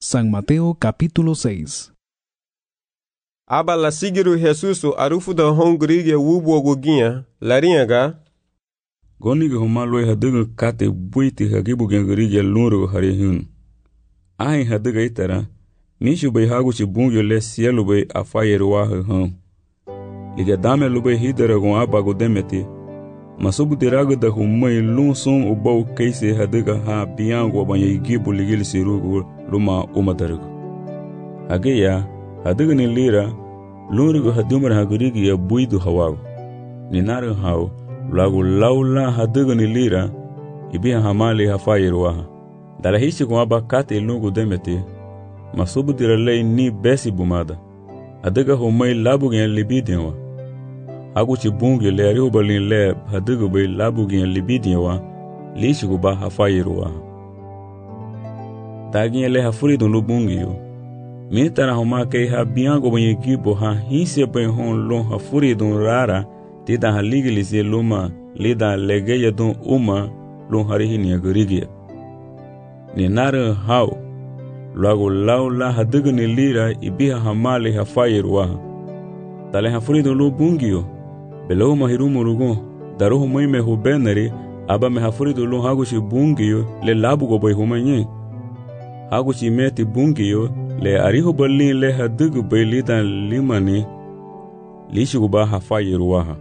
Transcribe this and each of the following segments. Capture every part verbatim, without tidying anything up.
San Mateo capítulo seis. Aba la sigiru Jesusu arufu da hongri ya wubo gogia laringa goni ge homalo hadiga kate buiti hagibu gengri ya lunru hari hun ai hadiga itara nishu bai hagu chi bungyo le sielu bai afayeru wa hun liga dame lu bai hidara gon aba go demeti masubu diraga da humai lun sun ubau kaise hadiga ha biyango banye gibu ligil sirugo luma umadargo ageya hadiga ni lira lurigo hadumar hagurigi ya buidu hawago ni naru hao lagu laula hadiga ni lira ibiya hamali hafayeru wa dala hichi kwa aba kate lungu demeti masubu diralei ni besi bumada hadiga humai labu gen libidianwa hagu chi bungi le arihu balin le hadiga bai labu gen libidianwa lishi kuba hafayeru wa dagin le hafuridun lu bungi yo mitara homa kei ha biango banye gibo ha hinse bai hon lon hafuridun rara tida ha ligilise luma lida legeya dun uma lon harihi ni agarigia ni nare hao lagu laula hadiga ni lira ibiha hamali hafayeru wa tale hafuridun lu bungi yo belo mahirumu rugo daruhu moime hubenari aba me hafuridun lu hagu shi bungi yo le labu go bai humanye hagu chi meti bungi yo le arihu balin le hadigu bai lidan limani lishi guba hafayeru waha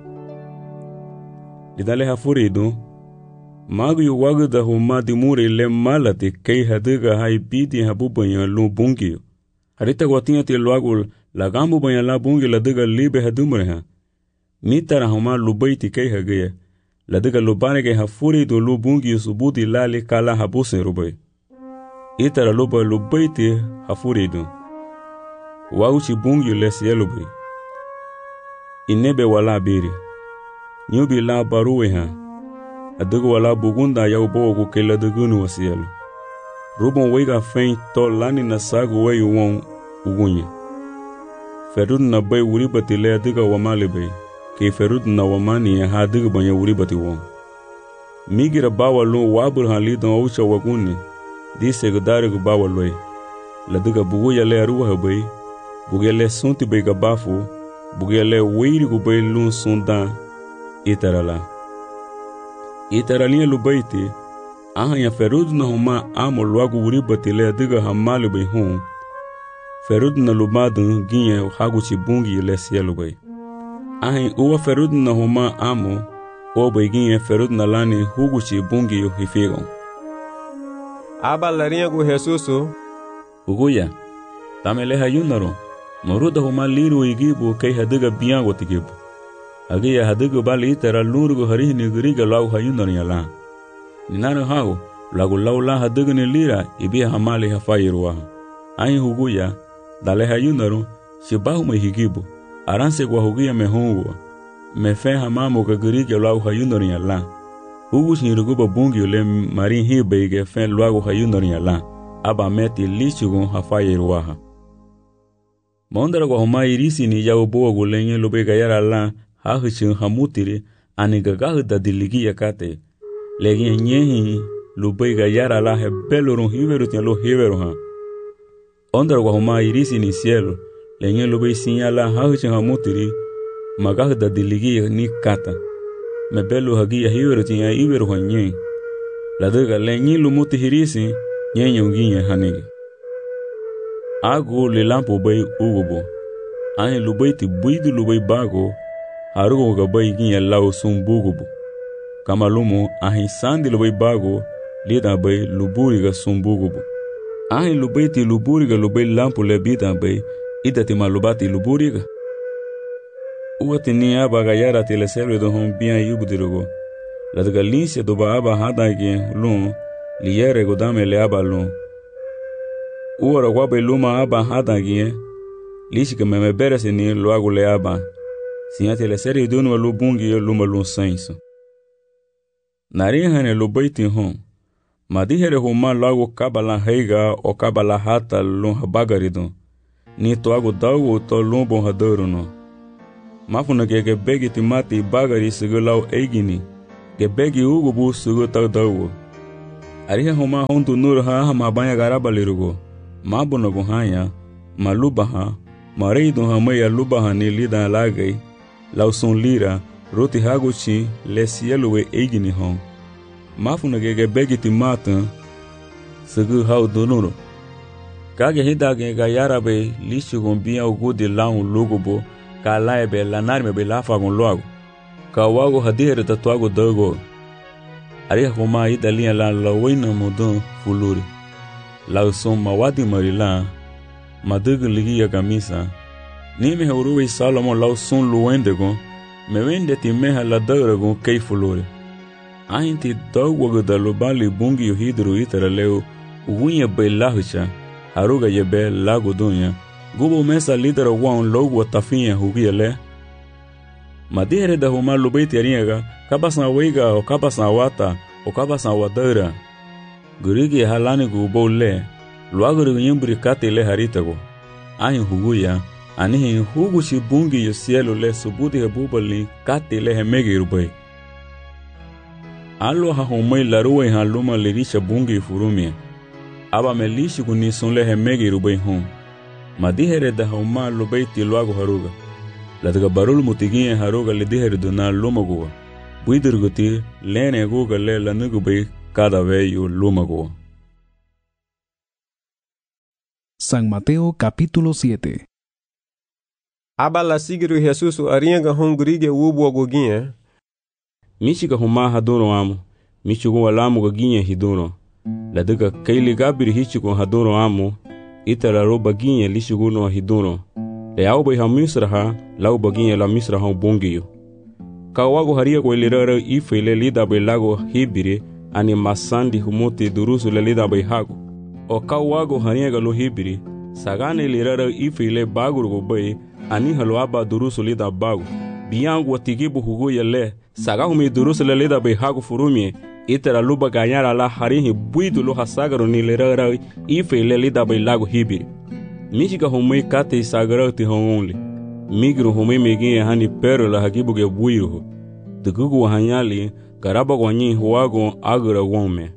lidale hafuridu magu yu wagu da huma dimuri le malati kei hadiga hai bidi habu banyan lu bungi yo harita guatinga ti luagul lagambu banyan la bungi ladiga libe hadumre ha mitara huma lubaiti kei hagaya ladiga lubane kei hafuridu lu bungi yo subudi lali kala habuse rubai itara luba lubaiti hafuridu wauchi bungi le sielu bai inebe wala biri nyubi la baruwe ha adigu wala bugunda ya ubogu ke ladugunu wa sielu rubon wega fein to lani na sagu we won ugunye ferud na bai wuri bati le adiga wamali bai ke ferud na wamani ha adigu banya wuri bati won migira bawa lu wabur ha lidon aucha waguni dise gudari gu bawa loy ladiga bugu ya le aruwa bai bugu le sunti bai gabafu bugu le weiri gu bai lun sundan itarala itaraliya lu baiti aha ya ferud na huma amo luagu wuri bati le adiga hamali bai hun ferud na lubadu ginye hagu chi bungi le sielu bai aha uwa ferud na huma amo o bai ginye ferud na lani hugu chi bungi yo hifigon aba laringa gu Jesusu uguya tamele hayunaro moruda huma liru igibu kei hadiga biyango tigibu agiya hadiga bali itara lurugu harihi ni giriga lau hayunaro yala ninaro hao lagu laula hadiga ni lira ibiya hamali hafayeru waha ayin huguya dale hayunaro shibahu me higibu aranse gwa huguya me hongo me fe hamamu ka giriga lau hayunaro yala hugu shinruguba bungi ule marin hibe ge fen luagu hayunaro yala aba meti lichugun hafayeru waha mondara gwa homa irisi ni ya ubo gulenye lobe gayara la hahichin hamutiri ani gagahu da diligi yakate legi nyehi lobe gayara la hebelorun hiveru tian lo hiveru ha ondara gwa homa irisi ni cielo lenye lobe sinyala hahichin hamutiri magahu da diligi ni kata mebelu hagi ya hiveru tian hiveru ha nye ladaga lenye lumuti hirisi nyenye unginye hanigi agu lilampo bai ugubo ahin lubaiti buidu lubai bago harugo ga bai ginye lau sun bugubo kama lumu ahin sandi lubai bago lida bai luburi ga sun bugubo ahin lubaiti luburi ga lubai lampo le bida bai idati ma lubati luburi ga uwati ni aba ga yara tele selwe do hon biyan yubudirugo ladaga linse do ba aba hadagi lum liyere go dame le aba lum uora wabe luma aba hadangie lishi que me berese ni luagu le aba sinyate le seri dunu lu bungi yo luma lu senso nari hane lu baiti hon madihere huma luagu kabala heiga o kabala hata lu habagarido ni toagu dagu to lumbo hadoro no mafuna ke ke begi timati bagari segulau eigini ke begi ugu bu sugu tau dagu arihe huma hontu nur ha hama banya garabalirugo Mabuna guhanya, malubaha, mareido hamaya lubaha ni lida lagay, lauson lira, roti haguchi, lesielwe eigini hon. Mafuna gege begiti matan, segu hau donuro. Kage hidage ga yarabe lishi gombia ugudi laun lugubo, ka laebe lanarme be lafagon loago. Ka wago hadihere tatuago dogo. Ariha kuma idalia la lawina modon fuluri. Lauson mawadi marila, madugu ligia gamisa. Nimi hauruwe Salomon lauson luwendego, mewende ti meha la dauragon kei fuluri. Ahinti dogo da lobali bungi yuhidru itara leo, ugunya be lahucha, haruga yebe lago dunya, gubo mesa lidera wan logo tafinha hugia le. Madihere da huma lubeti ariaga, kabasan weiga o kabasan wata o kabasan wadara. Gurigi halani gubo le, luaguru yimbri kate le haritago. Ahin huguya, anihin hugushi bungi yu cielo le subudi hebubali kate le hemegi rubai. Alo ha homai laruwe ha luma lirisha bungi furumia. Aba me lishi kuni sunle hemegi rubai hon. Madihere da huma lubeti luago haruga. Ladaga barul mutiginye haruga lidihere duna lumagoa. Buidirguti lene guga le lanugubai cada veyo lumagoa. San Mateo capítulo siete. Aba la sigiru Jesus arianga hongurige wubo goginye. Michiga huma hadono amo. Michigo walamu goginye hidono. Ladaga kaili gabiri hichigo hadono amo. Itala roba ginye lishigono hidono. Le au bai ha misraha, lau baginye la misraha bongiyo. Kawago haria ko ilirara ife le lida bai lago hibiri, ani masandi humote durusu le lida bai hago. O kawago haria galo hibiri, sagane ilirara ife le baguru go bai, ani halo aba durusu lida bago. Biyangu watigibu hugo yale, sagahumi durusu le lida bai hago furumie, itera luba ganyara la harihi buidu lo hasagaro ni ilirara ife le lida bai lago hibiri. Michiga homai kate sagara ti hongonli. Migru homai meginye hani pero la hakibuge buiruho. Dugugu wahanyali, garaba gwanyi huwago agura wome.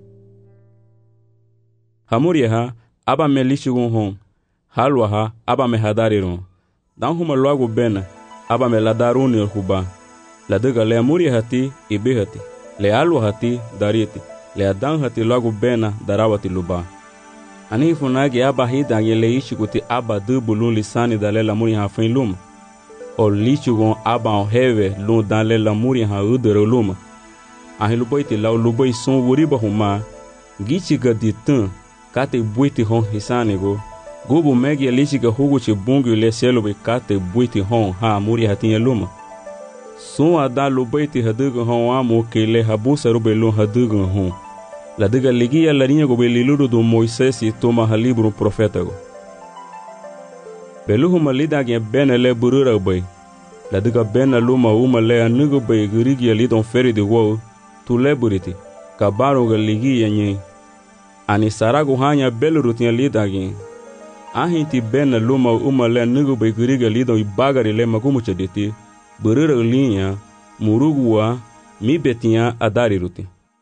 Hamuri ha, aba me lishigun hon. Halwa ha, aba me hadariron. Dan huma luago bena, aba me ladaruni huba. Laduga le amuri hati, ibi hati. Le alwa hati, dariti. Le adan hati luago bena, darawati luba. Ani funagi aba hida ngele ishikuti aba dubulun lisani dale la muri ha fin luma. O lichugon aba o heve lun dale la muri ha udere luma. Ahi luboiti lau luboi son wuriba huma. Gichiga ditun kate buiti hon hisanigo. Gubu megi lichiga huguchi bungi le selo be kate buiti hon ha muri hatinye luma. Son ada luboiti haduga hon amu kele habusa rube lun haduga hon. La diga ligia la linha go beliluro do Moisés e toma halibro profeta go. Beluhu malida ge benele burura bay. La diga bena luma uma le anugo bay gurigi ali don feri de wo tu leburiti. Kabaro ga ligia nye. Ani sarago hanya beluru tinha lida ge. Ahinti bena luma uma le anugo bay gurigi ali don ibagari le magumu chaditi. Burura linha murugua mi betinha adari ruti.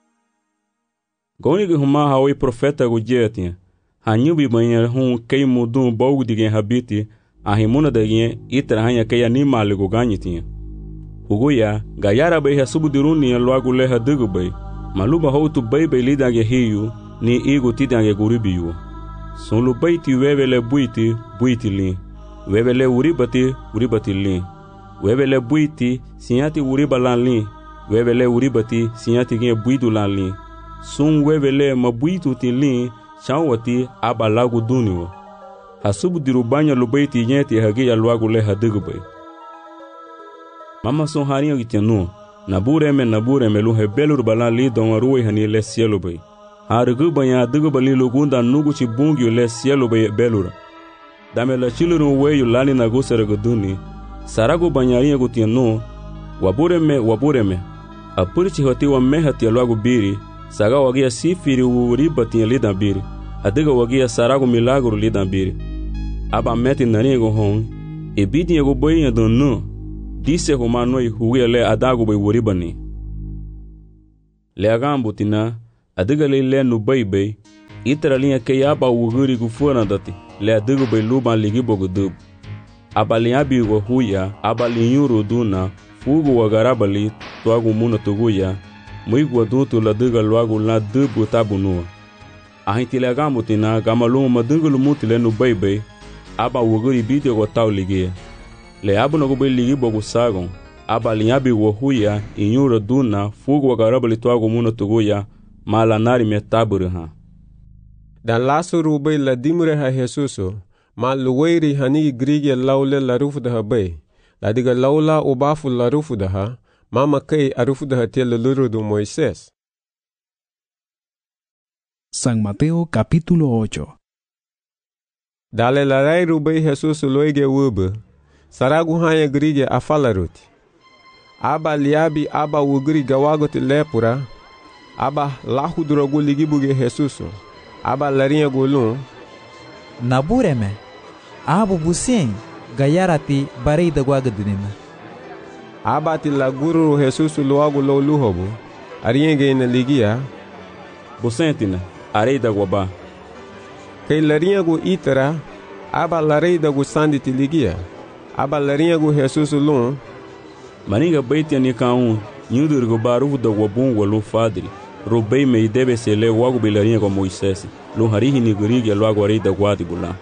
Goni huma hawi profeta go jetinha. Hanyubi banha hum kei mudum bogu digen habiti. Ahimuna dagin itra hanya kei animal go ganyitinha. Huguya gayara bay hasubu diruni loago le hadugo bay. Maluba houtu bay bay lidange hiyu ni igo tidange guribiyo. Son lu bay ti webele buiti buiti lin. Webele uribati uribati lin. Webele buiti sinyati uribalan lin. Webele uribati sinyati gen buidu lan lin. Sun webele mabuitu tilin chanwati aba lagu duniwo. Hasubu dirubanya lubaiti nyeti hagi ya luagu le hadigubay. Mama son harinyo gitenu. Nabure me nabure me luhe belur balan li don ruwe hani le cielo bay. Harigubanya hadigubali lugunda nuguchi bungi le cielo bay belura. Dame la chilurun weyu lani nagusere guduni. Saragu banyarinyo gutenu. Wabure me wabure me. Apurichi hoti wa mehati ya luagu biri. Saga wagia sifiri uribati lidan biri. Adiga wagia sarago milagro lidan biri. Aba meti nanigo hon. Ebidi yego boyin don no. Dise humanoi hugia le adago bay uribani. Le agambutina. Adiga le le no bay bay. Itra linha ke aba uguri gufuna dati. le adugo be luban ligi bogu dub. Abali abi go huya, abali yuru duna, fugu wagarabali tuagu muna tuguya, muigu adutu la duga luagu la dubu tabunua. Ahintile gamutina gamaluma madungulu mutile nu bebe, aba wuguri biti go tau ligia. Le abu no go be ligi bogu sagon, abali abi go huya, yuru duna, fugu wagarabali tuagu muna tuguya, mala nari me taburiha. Dan lasu rubei la dimure ha Jesuso, ma luweiri hani grige laule la rufudaha bei, la diga laula ubafu la rufudaha, mama kei arufudaha tele lurudu Moisés. San Mateo capítulo ocho. Dale la rai rubei Jesuso loige wube, saragu hanya grige afalaruti. Aba liabi aba wugri gawagoti lepura, aba lahudrogu ligibuge Jesuso. Aba larinha golum nabureme abu busien gayarati barei da guaga dinina. Aba ti laguru Jesus loago lo luhobo arinha na ligia busentina arei da guaba kei larinha go itara aba larei da go sandi ti ligia aba larinha go Jesus lum maninga beitia ni kaun nyudur go baru da guabun walu fadri. Robei me debe se le wago bilarinha com Moisés, lo harihi ni gurigi lo agorei da guadi bula.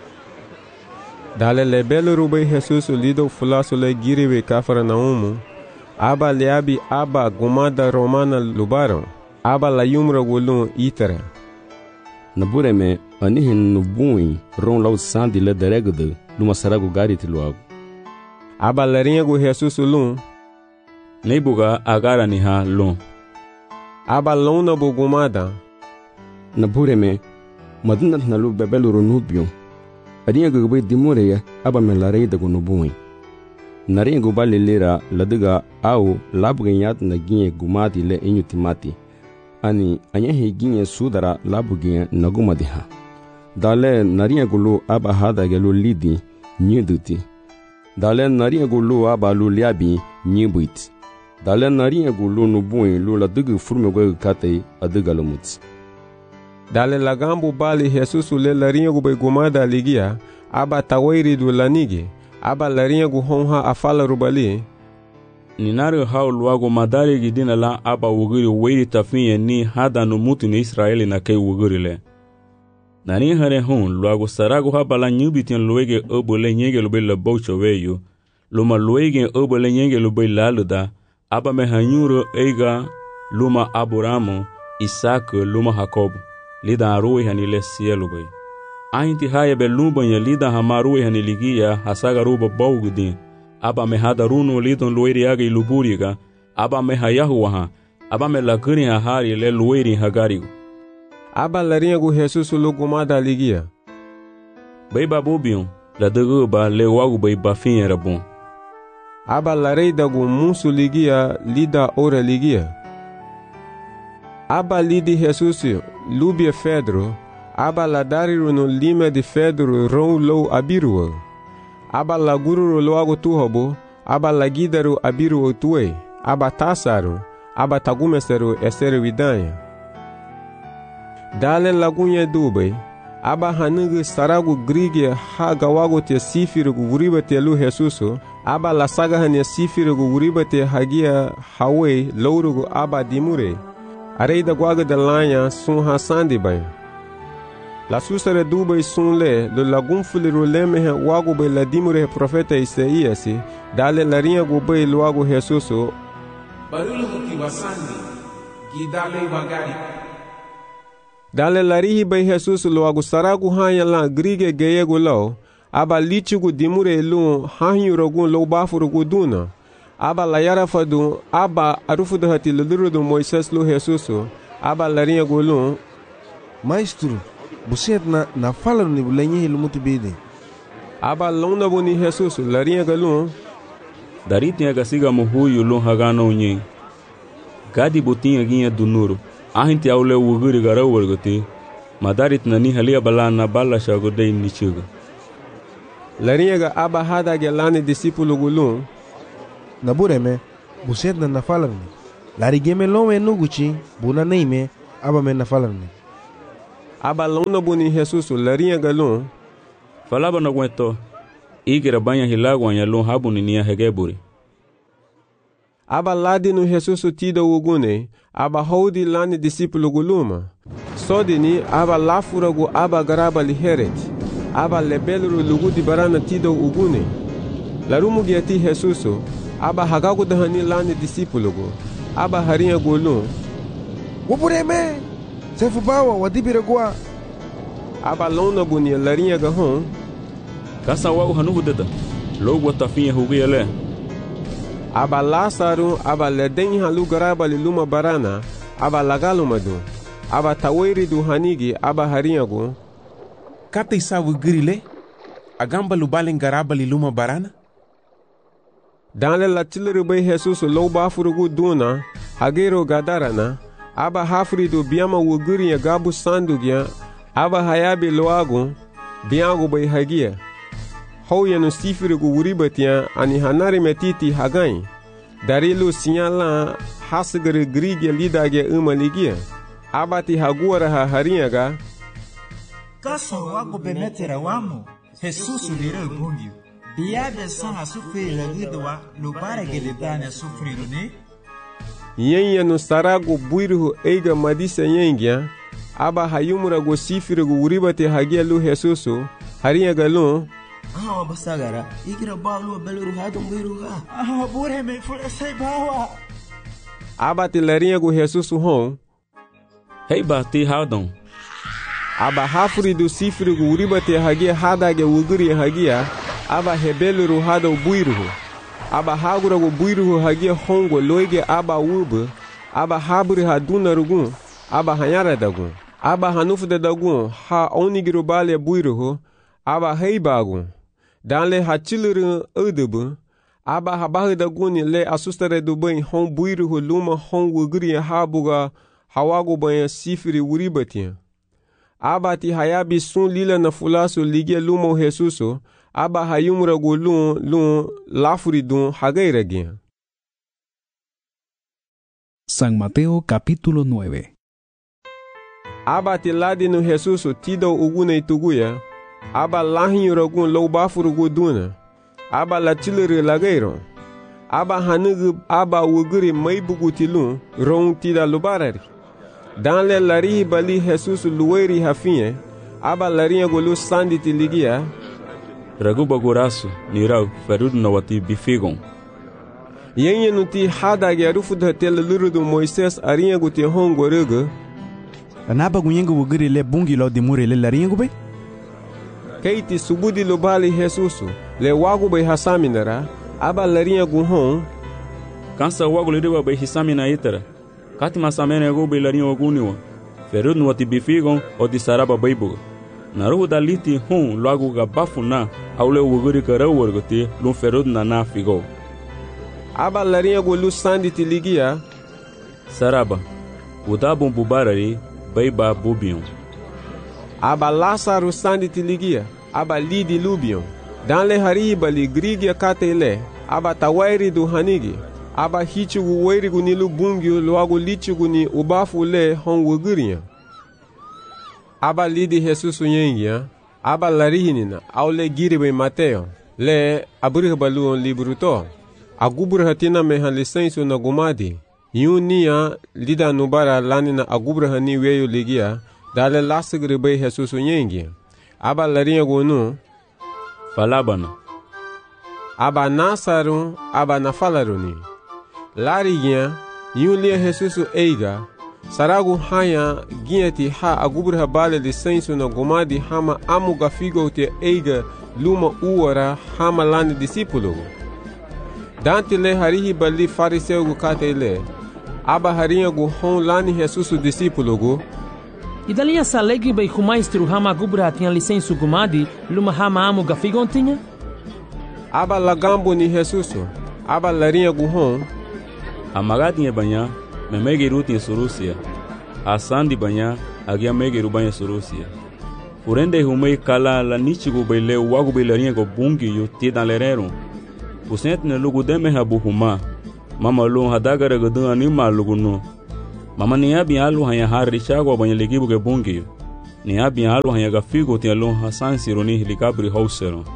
Dale le belo rubei Jesus lido fulaso le giriwe kafara naumu, aba leabi aba gumada romana lubaron, aba la yumra gulun itara. Nabureme anihin nubuin ron lau sandi le deregde luma sarago gariti luago. Aba larinha go Jesus lum, neibuga agara ni ha lum. Aba lona bugumada nabureme madina nalu bebelu ronubio arinha gugbe dimureya aba melarei da gunubuin narinha gubale lera ladiga au labganyat na ginye gumati le inyutimati ani anyehe ginye sudara labugnya nagumadiha dale narinha gulu aba hada gelu lidi nyiduti dale narinha gulu aba luliabi nyibuit dale narinha gulu nubuin lula dugu furme gwe kate adiga lumuts. Dale lagambu bali Jesus le larinha gube gumada ligia aba tawairi du lanigi aba larinha gu honha afala rubali. Ninari hao luago madari gidina la aba wugiri weiri tafinye ni hada numutu ni Israeli na kei wugiri le. Nani hare hon luago sarago haba la nyubitin luege obo le nyege lube le baucho weyo. Luma luege obo le nyege lube laluda. Aba me hanyuro eiga luma Abramo, Isaac luma Jacob, lida arui hani le cielo bay. Ainti haya be lumba ya lida hamarui hani ligia hasaga ruba baugudin. Aba me hada runo lidon lueri aga iluburiga, aba me hayahuaha, aba me laguri hahari le lueri hagarigo. Aba larinha gu Jesus lugumada ligia. Bay babubion, la deguba le wagu bay bafin rabon. Aba larei da gu musu ligia lida ora ligia. Aba lidi Jesus lubia Fedro, aba ladariru no lima de Fedro ron lou abirua. Aba laguru loago tuhobo, aba lagidaru abiru otue, aba tasaru, aba tagumeseru eseru vidanya. Dale lagunha dube, aba hanugu saragu grige hagawago te sifiru guriba te lu Jesuso, aba la saga hanya sifiru guriba te hagia hawe lourugu aba dimure. Arei da guaga de lanha sun hasandi bay. La susare dube sun le, lo lagun fuliru lemehe wago bay la dimure profeta Isaiasi, dale larinha gubay luago Jesuso. Barulugu kiwasandi, gidale wagari. Dale larihi bay Jesus luago saragu hanya la grige geyego lau, aba lichugu dimure lu hanyu rogun lo bafurugu duna. Aba la yarafadu, aba arufudu hati ludurudu Moisés lu Jesuso, aba larinha golum. Maestro, você na na fala no bulenye lumutu bede. Aba lona boni Jesus larinha galum. Daritinha gasiga muhuyu lun hagano unye. Gadi botinha ginha do nuro. Ahinti aule wuguri garau wargati. Madarit nani halia balana bala shagodei nichuga. Larinha ga aba hada gelane discípulo golum. Nabureme, você na na fala ni. Larigeme lome nuguchi, buna neime, aba me na fala ni. Aba lona boni Jesus larinha galum. Falaba na gueto. Igera banha hilagwa ya lon habu ni nia hegeburi. Aba ladi no Jesus tida ugune, aba hodi lani discípulo guluma. Sodini aba lafura gu aba garaba li heret. Aba lebeluru lugu di barana tida ugune. Larumu giati Jesuso, aba hagagu dahani lani discípulo gu. Aba harinha gulum. Wapureme! Sefu bawa wadibira gua. Aba lona bunia larinha gahon. Kasa wa uhanubu deda. Logo tafinha hugiyale. Aba Lázaro aba leden halu garaba li luma barana. Aba lagaluma du. Aba taweri du hanigi aba harinha gu. Kata isawu grile? Agamba lubalen garaba li luma barana? Danle la tilere bay Jesus lo bafurugu duna. Hagero gadarana. Aba hafri du biama wuguri ya gabu sandugya. Aba hayabi loagu. Biago bay hagia. Hou ya no sifiri gu wuribatia ani hanari metiti hagai. Darilu sinyala hasgere grigya lidagya umaligia. Abati haguara ha harinyaga. Kasa wago bemetera wamo. Jesus lira bungi. Biabe sana sufri lagidwa lubare gelidane sufri rune. Yenya no sarago buiru eiga madisa yengya. Aba hayumura go sifiri gu wuribati hagia lu Jesusu. Harinyaga lu. Ah, basagara. Ikira balu beluru hadum biruha. Ah, bure me fule sai bawa. Aba tilarinha gu Jesusu hon. Hei bati hadum. Aba hafuri du sifiri gu uribate hagia hadage wuguri hagia. Aba hebeluru hado buiruhu. Aba hagura gu buiruhu hagia hongo loige aba wubu. Aba haburi haduna rugun. Aba hanyara dagun. Aba hanufu de dagun. Ha onigiru bale buiruhu. Aba heibagun. Danle hachiliru udubu. Aba habahu daguni le asustare du bain hon buiruhu luma hon wuguri habuga hawagu bain sifiri wuribatia. Aba ti hayabi sun lila na fulaso ligia luma Jesuso. Aba hayumura gu lun lun lafuri dun hagairegia. San Mateo capítulo nueve. Aba ti ladi no Jesuso tido ugune ituguya. Aba lahin rogun low bafurugu duna. Aba latilere lagairo. Aba hanugu aba wuguri maibugu tilun rong tida lubarari. Danle lari bali Jesus luweri hafinye. Aba larinha golu sandi tiligia. Ragu bagurasu nirau ferudu na wati bifigon. Yenye nuti hada gerufu da tel lurudu Moises arinha guti hongo rugu. Anaba gunyengu wuguri le bungi lo dimure le larinha gube? Keiti subudi lubali Jesusu le wagu bay hasaminara. Aba larinha guhon. Kansa wagu lidiwa bay hisamina itara. Kati masamene go bay larinha waguniwa. Ferudu na wati bifigon o di saraba baybugo. Naruhu daliti hon loagu gabafu na aule wuguri karau wargote lun ferudu na na figo. Aba larinha gulu sandi tiligia. Saraba. Udabon bubarari bayba bubion. Aba Lázaro sandi tiligia. Aba lidi lubion. Danle hariba li grigia katele. Aba tawairi du hanigi. Aba hichugu wairigu nilu bungyo loagu lichugu ni ubafu le hon wuguria. Aba lidi Jesusu yengia. Aba larihinina. Aule giribe Mateo. Le aburih baluon libruto. Agubur hatina mehan lisensu na gumadi. Yunia lida nubara lanina agubur hani weyo ligia. Dale lasigri bay Jesusu yengia. Aba larinha gonu. Falabana. Aba nasaru. Aba nafalaruni. Larigia. Yulia Jesusu eiga. Saragu haya gieti ha agubra bale lisensu na gomadi hama amu gafigo te eiga luma uara hama lani discípulo. Dante le harihi bali fariseu gu katele. Aba harinha gu hon lani Jesusu discípulo gu. Idalia salegi bay kumaistru hama agubra tinha lisensu gumadi luma hama amu gafigo tinha? Aba lagambo ni Jesusu. Aba larinha gu hon. Amagadi banya. Memegiru tin surusia. Asandi banya agia megiru banya surusia. Urende humei kala la nichigu bele wagu belarinha go bungi yu tidan lerero. Usent ne lugu deme habu huma. Mama lu hadagara godun anima lugu no. Mama niya bi alu hanya har richago banya ligibu ge bungi yu. ni abin alu hanya gafigo tia lon hasan sironi helikabri hauseron.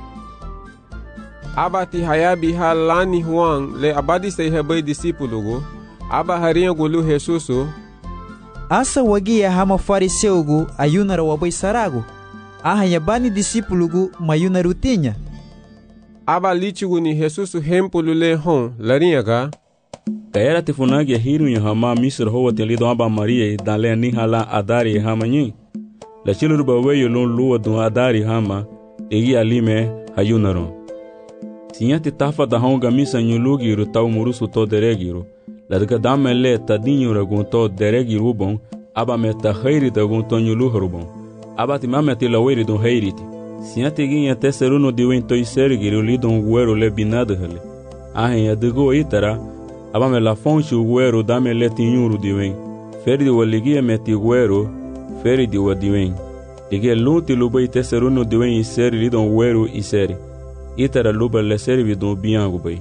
Abati hayabi halani huang le abadi sei hebai disipulugu, aba harinha gulu Jesusu. Asa wagia hama fariseugu ayunara wabai saragu. Ahanya bani disipulugu mayunaru tinha. Aba lichigu ni Jesusu hempulu le hon larinhaga. Kaera tifunagi ya hiru nya hama misr hoa telido aba Maria dan le ni hala adari hama nyi. La chiluru baweyo lon lua dun adari hama egi alime hayunaron. Sinyati tafa da honga misa nyulugiru tau murusu to deregiru. La daga dame le tadinho ragun to deregiru bon aba meta khairi da gun to nyuluhru bon. Aba timame tila weri don hairiti. Sinyati ginha teseruno diwen to isergiru lidon guero le binada hele. Ahen ya dugo itara aba me la fonchi guero dame le tinhuru diwen. Ferdi waligia meti guero ferdi wadiwen. Ige lunti lubai teseruno diwen iseri lidon guero iseri. Itara luba le servi don biango bai.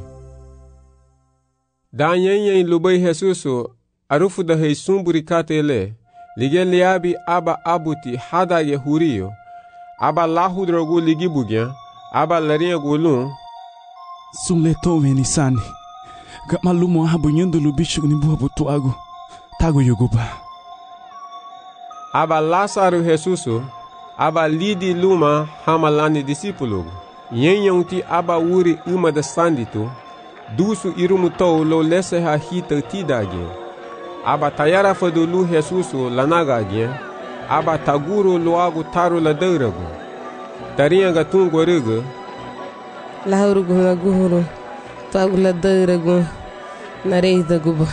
Dan yen lubai Jesusu arufu da hei sumburi katele. Lige liabi aba abuti hada ye hurio. Aba lahu drogu ligi bugya. Aba larinha gulun. Sumleto venisani. Gamalumo habu nyendo lubichu ni buhabu tuago. Tago yoguba. Aba Lázaro Jesusu. Aba lidi luma hamalani disipulugu. Yenyanti aba uri uma da sandito. Dusu irumutou lo lese ha hita tidage. Aba tayara fadulu Jesusu lanagage. Aba taguru loago taru la deurago. Tarinha gatungo rega. Lahurugo na guhuru. Tagu la deurago. Nareida guba.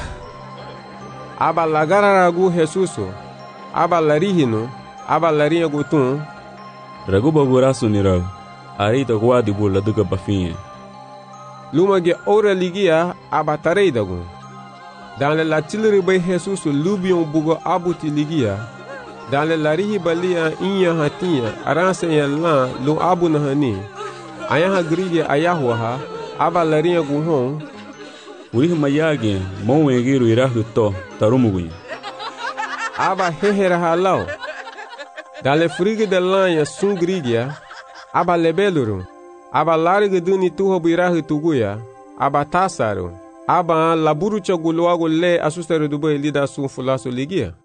Aba lagararagu Jesusu. Aba larihino. Aba larinha gutun. Raguba gurasu nirago. Arita guadi bula duga bafinha. Luma ge ora ligia aba tareidagu. Dans le latilri bay Jesus lubion bugo abuti ligia. Dans le larihi balia inya hatia aranse yalla lu abu nahani. Ayaha grige ayahwa aba larinha guhon. Urihi mayage monwe giru irahu to tarumugunya. Aba hehera halau. Dans le frigo de lanha sungrigia. Aba lebeluru, aba larga duni tuho birahu tuguya, aba tasaru, aba laburu chaguluago le asustaru dubai lida sun fulaso ligia.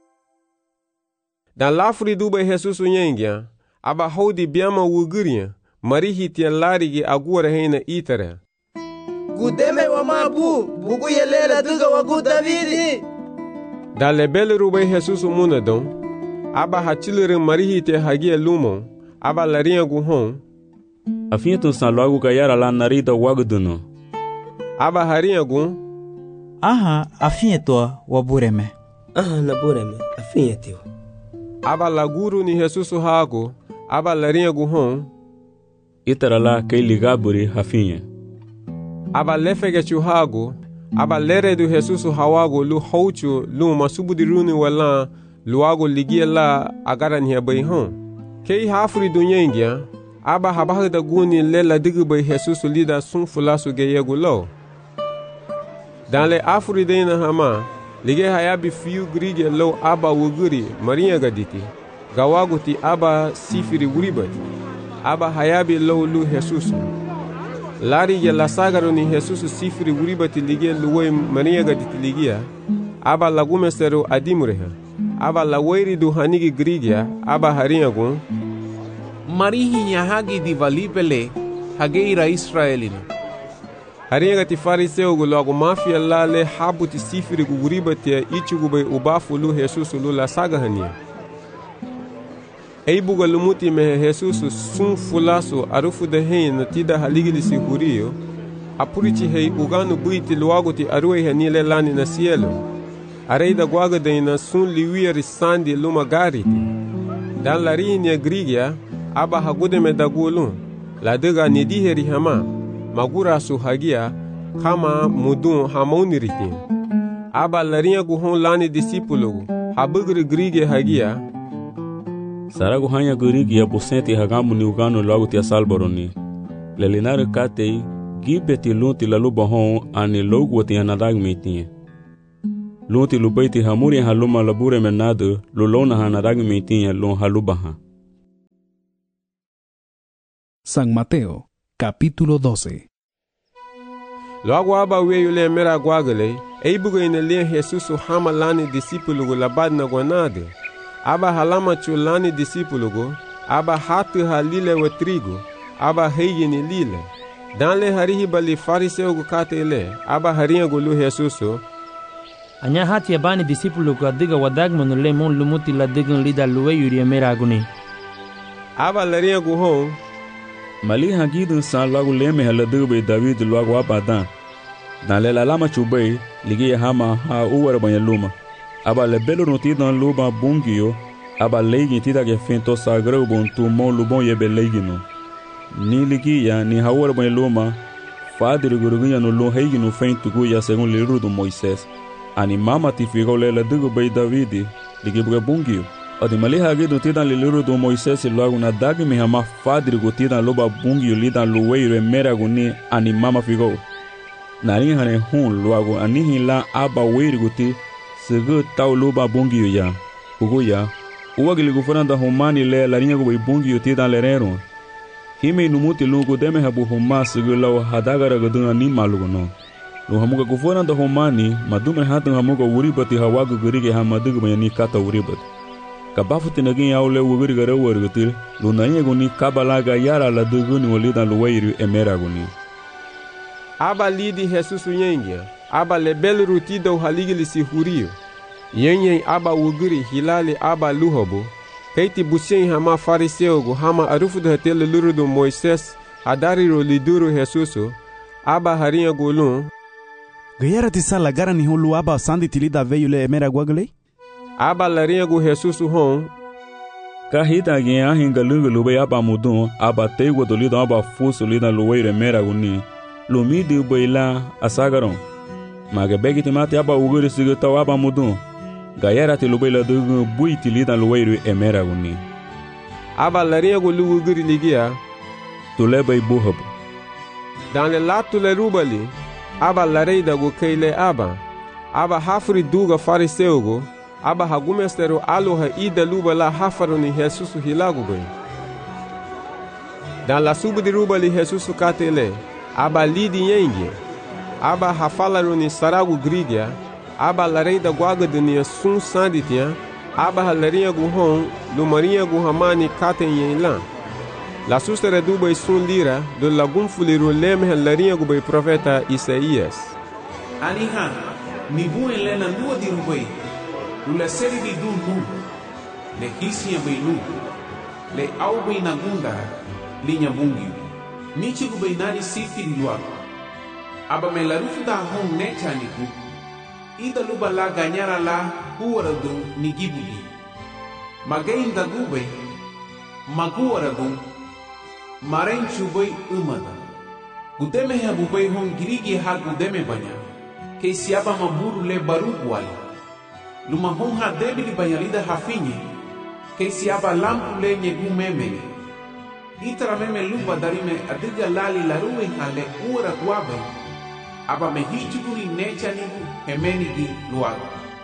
Dan lafri dubai Jesusu nyengia, aba hodi biama wuguria, marihi tia larigi agura heina itara. Gudeme wa mabu, bugu yelela duga wagu Davidi. Dan lebeluru bai Jesusu munadon, aba hachilere marihi tia hagia lumon, aba larinha guhon. Afinha tu san logo gayara lá narida waguduno. Aba harinha gun. Aha, afinha to wabureme. Aha, nabureme, afinha tio. Aba laguru ni Jesusu hago, aba larinha guhon. Itara lá kei ligaburi afinha. Aba lefege chuhago, aba lere do Jesusu hawago lu houchu lu masubudiruni wala luago ligia la agara ni abaihon. Kei hafuri dunyengia, aba habaha da guni lela digubay Jesusu lida sun fulasu geyegu lo. Dan le afuri deina hama, lige hayabi fiu grige lo aba wuguri marinha gaditi, gawaguti aba sifiri wuribati, aba hayabi lo lu Jesusu. Lari ya lasagaro ni Jesusu sifiri wuribati lige luwe marinha gaditi ligia, aba lagumesero adimureha. Aba laweiri du hanigi grigia, aba harinha gun. Marihi hagi di valibele, hageira Israelino. Harinha gati fariseu gu logo mafia lale habuti sifiri gu guribati ya ichugu bay ubafu lu Jesusu lu la saga hania. Eibuga lumuti mehe Jesusu sun fulasu arufu de hein na tida haligili si hurio, apurichi hei uganu buiti luago ti aruei hanile lani na cielo. Areida guaga deina sun liwiri sandi luma gariti. Dan larinha grigia, aba hagudeme dagulun, la dega nidiheri hama, magura su hagia, kama mudun hamauniritin. Aba larinha guhon lani disipulugu, habugri grige hagia. Saragu hanya grigia busenti hagamu ni ugano logo tia salboroni. Lelinare katei, gibeti lunti la lubahon ani logo tia nadag mitinye. Lunti lubaiti hamuri haluma labure menado, lulona hanaragi meitinha lon halubaha. San Mateo, capítulo doce. Logo aba weyo le mera guagale, eibugo ina le Jesus hama lani disipulugo labad na guanade. Aba halama chulani disipulugo, aba hatu halile wa trigo, aba heigini lile. Dan le harihi bali fariseo gu katele, aba haringa gulu Jesuso. Anya hati abani disipulugo adiga wadagmanu le mon lumuti la digan lida luwe yuri mera aguni. Aba laringa gu hon, Mali hagidun san lagu leme haladube David lagu abadan. Dan le lalama chubay ligi hama ha uwar banyaluma. Aba le belo noti dan luba bungio, aba leigi tida ke fento sagrau bon tu mon lubon yebe leigino. Ni ligi ya ni hawar banyaluma, fadiri gurugunya no lo heigino fento guya según liru do Moisés. Ani mama tifigo le la dugo bay David ligi buga bungio. Odi mali hagidun tidan liru do Moisés lagu na dagi mi hama fadiri gutidan loba bungio lidan luweiro e mera guni ani mama figo. Nari hane hun luago anihi la aba weiri guti segu tau loba bungio ya. Kugu ya, uwa giligu furanda humani le larinha gubai bungio tidan lerero. Hime inumuti lungu deme habu huma segu lau hadagara gadun ani malugu no. Lu hamuga gufuranda humani madume hatun hamuga uribati hawagu gurige hamadugu bayani kata uribati. Kabafu tinagin yaule wuguri gara wargutil lu nanye guni kabalaga yara la duguni walida luwairu emera guni. Aba lidi Jesus yengia, aba lebel rutida uhaligili si hurio. Yenye aba wuguri hilali aba luhobo. Keiti busien hama fariseo gu hama arufu da hatele lurudu Moises hadari ro liduru Jesuso. Aba harinha gulun. Gayara tisala gara ni hulu aba sandi tilida veyu le emera guagle? Aba larinha gu Jesus hon. Kahita gen ahinga lungu lube aba mudun, aba tego dolido aba fuso lida luweire mera guni. Lumidi ubeila asagaron. Maga begi timati aba uguri sigutaw aba mudun. Gayara ti lubeila dugu buiti lida luweire emera guni. Aba larinha gu lu uguri ligia. Tuleba ibuhabu. Dan le latu le rubali. Aba lareida gu keile aba. Aba hafri duga fariseo gu. Aba hagumestero aloha ida luba la hafaru ni Jesusu hilagu bem. Dan la subu di ruba li Jesusu katele, aba lidi yengi, aba hafalaru ni saragu grigia, aba lareida guaga de ni sun sanditia, aba halarinha guhon, lumarinha guhamani katen yenlan. La sustere duba sun lira, do lagum fuliru leme halarinha gubay profeta Isaías. Anihan, mi buen lena lua di rubai. Lula seri di dun nu, le hisia bei nu, le au bei nagunda, linha bungiu. Nichi gu bei nani sifi di luago. Aba me la rufu da hon necha niku, ida luba la ganyara la huara dun ni gibugi. Magain da gubei, maguara dun, maren chubei umada. Gudeme ha bubei hon girigi ha gudeme banya, ke siaba maburu le baru wali. Luma honha debili banyalida hafinye, ke siaba lampu lenye gumemene. Itara meme luba darime adiga lali laruwe hale ura guabe, aba me hichuguri necha nigu hemeni di luago.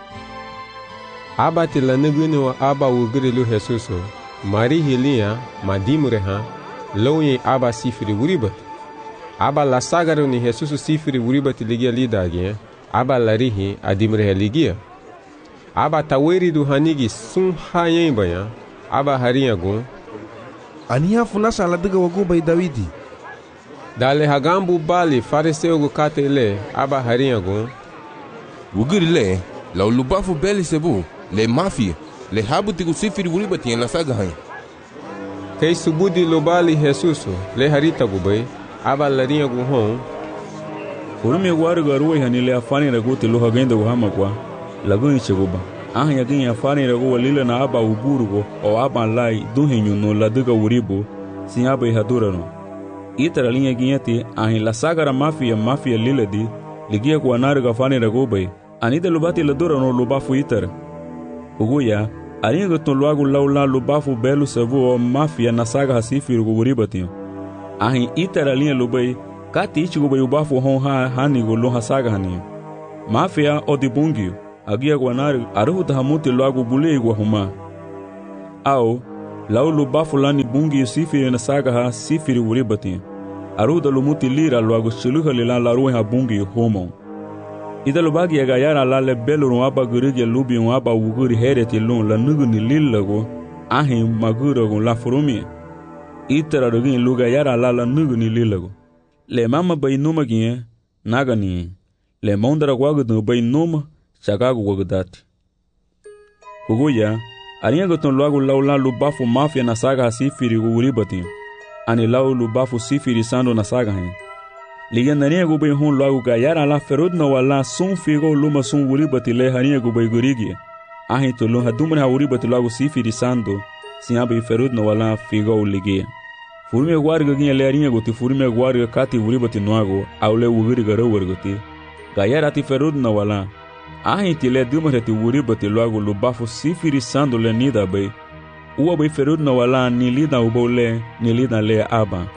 Aba tila nuguni wa aba ugiri lu Jesuso, mari hilia madimureha, lounye aba sifiri uribat. Aba la sagaru ni Jesuso sifiri uribat ligia lidagye, aba larihi adimureha ligia. Aba taweri du hanigi sun hayen baya, aba harinha gun. Aniha funasa la diga wagu bay Dawidi. Dale hagambu bali fariseu gu katele, aba harinha gun. Wugiri le, la ulubafu beli sebu, le mafia, le habu tigu sifiri uribati en la saga hain. Kei subudi lobali Jesuso, le harita gu bay, aba larinha gun hon. Urumi waru garuwe hanile afani raguti luha genda guhama kwa. Lagun cheguba ahnya ginya fani rago walila na aba uburugo o aba lai duhinyu no laduga uribo sin aba hadura no itara linha ginya ti ahin la sagara mafia mafia liladi ligia ko anarga fani rago bay anida lubati ladura no lubafu itara uguya aringa to luagu laula lubafu belu savu o mafia na saga hasifi rugo uribati ahin itara linha lubai kati ichigo bay ubafu hon ha hani go lo hasaga hani mafia o dibungio agia guanari aruhuta hamuti loagu bule igwa huma. Au, lau lubafu lani bungi sifiri na saga ha sifiri uribati. Aruhuta lumuti lira loagu shiluha lila laruwe ha bungi homo. Ida lubagi aga yara la le beluru aba gurige lubi aba uguri hereti lun la nuguni lillago ahi magurago la furumi. Itara rogin luga yara la la nuguni lillago. Le mama bay numa gie nagani. Le mondara guagudu bay numa chagago guagudati. Huguya, ariangoton luagu lau la lubafu mafia na saga sifiri uribati. Ani lau lubafu sifiri sando na saga hen. Ligan nariya gubay hun luagu ga yara la ferud na wala sun figo luma sun uribati le hariya gubay gurigi. Ahi to lun hadumre ha uribati luagu sifiri sando siyabi ferud na wala figo ligia. Furime guarga ginha le hariya guti furime guarga kati uribati nuago aule uguriga rawarguti. Ga yara ti ferud na wala. Ahi ti le dumre ti uribati luagu lubafu sifiri sando le nida bay. Uwa bay ferud na wala ni lida ubole ni lida le aba.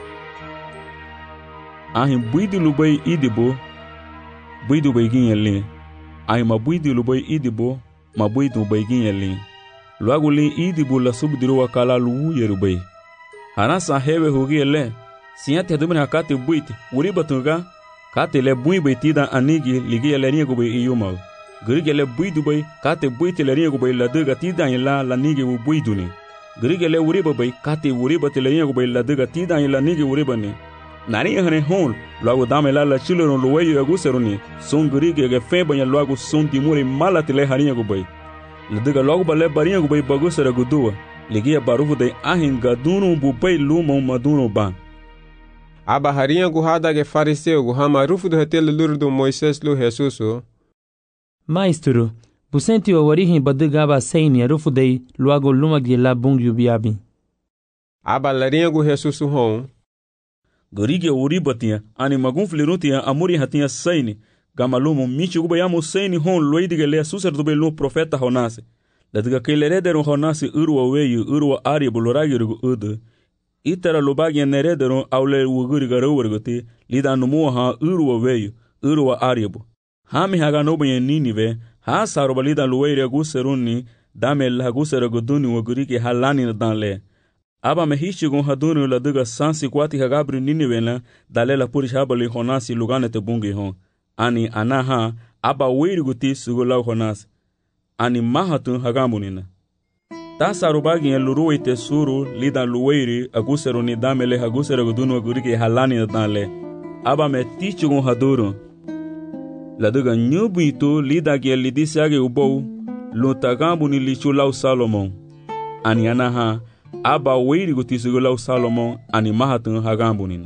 Ahi buidi lubay idibo buidu bay ginha le. Ahi ma buidi lubay idibo ma buidu bay ginha le. Luagu le idibo la subdiru wakala lu yerubay. Hanasa hewe hugi le. Sinyate dumre hakate buiti uribatuga kate le bui bay tida anigi ligi le ringa gubay iyuma. Grigele buidu bay kate buiti le ringa gubay la duga tida ila la nigi u buiduni. Grigele uriba bay kate uriba te le ringa gubay la duga tida ila nigi uribani. Nari hane hon luagu dame la la chileron luweyo aguseruni son grige ge febanya luagu son timuri mala tile haringa gubay. La duga luagu bale baringa gubay bagusera gudua. Ligia barufu de ahin gadunu bubay luma madunu ba. Aba harinha guhada ge fariseu guhama rufu do hetele lurdo Moisés lu Jesusu. Maestro, busenti o orihin badugaba seini rufu de luago luma ge la bungyu biabi. Aba larinha gu Jesusu hon. Gorige uribatia ani magun flirutia amuri hatia seini gamalumo michi gubayamo seini hon loidige le susar do belu profeta honase. Ladiga kailerederon honase urwa weyu urwa ari buloragirgu udu. Itara lubagi nerederon aule wuguriga rawarguti lida numu ha urwa weyu urwa aribu. Hami haga nobenye ninive ha saroba lida luweire guseruni dame la gusera guduni wuguriki halani na danle. Aba mehishi gon haduni la duga sansi kwati hagabri ninive la dale la purish habali honasi lugane te bungi hon. Ani anaha aba weiri guti sugulau honasi. Ani mahatun hagamunina. Ta sarubagi en luruwe te suru lida luweiri agusero ni damele agusero gudunu aguriki halani na danle. Aba me tichu gon haduru. La duga nyubu ito lida gie lidisiage ubou luntagambu ni lichu lau Salomon. Ani anaha aba weiri gutisugu lau Salomon ani mahatun hagambunina.